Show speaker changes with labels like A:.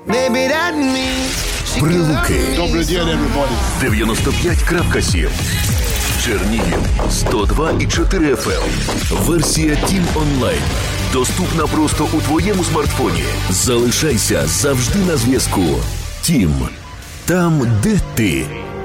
A: Прилуки
B: Добрый день, everybody.
A: 95.7, Чернігів 102,4 FM. Версія Тім онлайн. Доступна просто у твоєму смартфоні. Залишайся завжди на зв'язку. Тім. Там, де ти.